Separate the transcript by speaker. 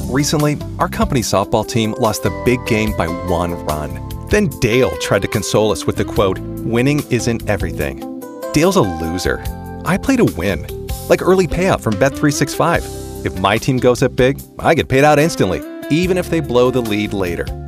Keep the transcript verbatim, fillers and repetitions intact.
Speaker 1: Recently, our company softball team lost the big game by one run. Then Dale tried to console us with the quote, "Winning isn't everything." Dale's a loser. I play to win. Like early payout from Bet three sixty-five. If my team goes up big, I get paid out instantly, even if they blow the lead later.